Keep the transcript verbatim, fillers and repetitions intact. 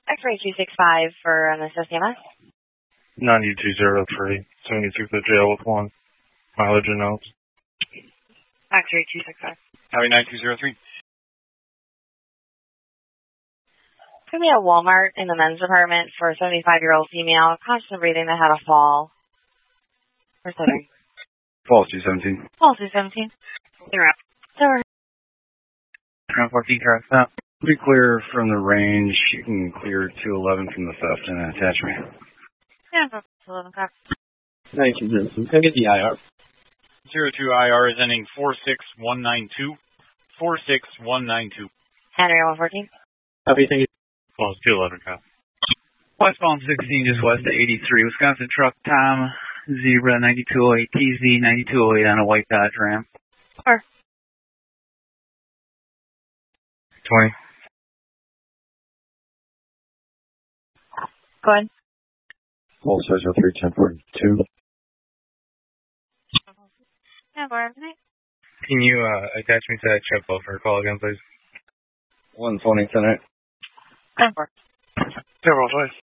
X-ray two six five for an S M S. ninety-two oh three, seventy-six at jail with one. Mileage and notes. X-ray two six five. Copy nine two zero three. Give me a Walmart in the men's department for a seventy-five-year-old female, constant breathing that had a fall. Or something. False two seventeen. False two seventeen. Interrupt. Sorry. Ground fourteen, correct. Now, pretty clear from the range. You can clear two eleven from the theft and attachment. Yeah, that's eleven o'clock. Thank you, Jensen. Can I get the I R? Zero two I R is ending four six one nine two. Four six one nine two. Henry one fourteen. Copy, thank you. False two eleven, cop. Westbound sixteen, just west of eighty-three. Wisconsin truck, Tom, Zebra ninety-two oh eight, T Z ninety-two oh eight on a white Dodge Ram. Or. twenty. Go ahead. False zero three ten forty-two. Yeah, go ahead. Can you uh, attach me to that check bill for a call again, please? One twenty tonight. Ten four. Several choice.